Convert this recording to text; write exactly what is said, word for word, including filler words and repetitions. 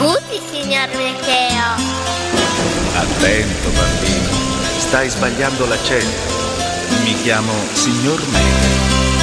scusi, signor Micheo. Attento, bambino. Stai sbagliando l'accento. Mi chiamo signor Meke.